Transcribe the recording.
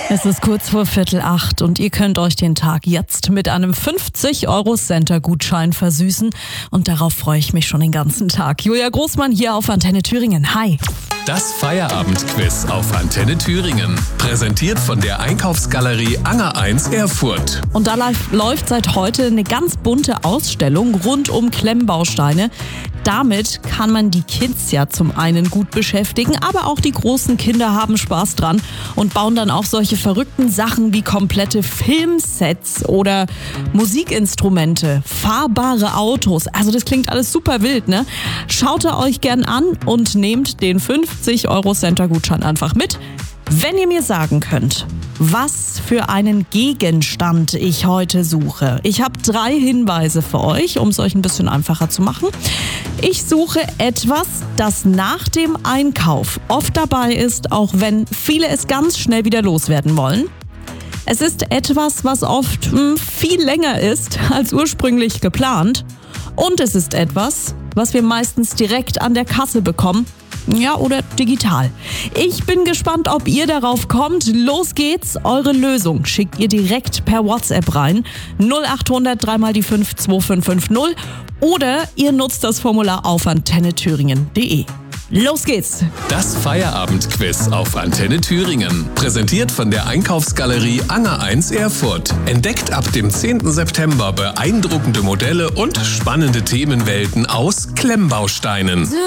Es ist kurz vor 7:15 und ihr könnt euch den Tag jetzt mit einem 50-Euro-Center-Gutschein versüßen. Und darauf freue ich mich schon den ganzen Tag. Julia Großmann hier auf Antenne Thüringen. Hi. Das Feierabendquiz auf Antenne Thüringen. Präsentiert von der Einkaufsgalerie Anger 1 Erfurt. Und da läuft seit heute eine ganz bunte Ausstellung rund um Klemmbausteine. Damit kann man die Kids ja zum einen gut beschäftigen, aber auch die großen Kinder haben Spaß dran und bauen dann auch solche verrückten Sachen wie komplette Filmsets oder Musikinstrumente, fahrbare Autos. Also das klingt alles super wild, ne? Schaut ihr euch gern an und nehmt den 50-Euro-Center-Gutschein einfach mit. Wenn ihr mir sagen könnt, was für einen Gegenstand ich heute suche. Ich habe 3 Hinweise für euch, um es euch ein bisschen einfacher zu machen. Ich suche etwas, das nach dem Einkauf oft dabei ist, auch wenn viele es ganz schnell wieder loswerden wollen. Es ist etwas, was oft viel länger ist als ursprünglich geplant. Und es ist etwas, was wir meistens direkt an der Kasse bekommen. Ja, oder digital. Ich bin gespannt, ob ihr darauf kommt. Los geht's. Eure Lösung schickt ihr direkt per WhatsApp rein. 0800 3 mal die 5 2550 oder ihr nutzt das Formular auf antennethüringen.de. Los geht's! Das Feierabendquiz auf Antenne Thüringen. Präsentiert von der Einkaufsgalerie Anger 1 Erfurt. Entdeckt ab dem 10. September beeindruckende Modelle und spannende Themenwelten aus Klemmbausteinen.